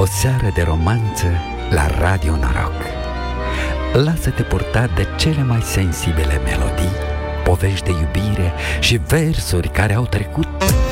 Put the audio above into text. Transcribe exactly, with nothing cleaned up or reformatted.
O seară de romanță la Radio Noroc. Lasă-te purta de cele mai sensibile melodii, povești de iubire și versuri care au trecut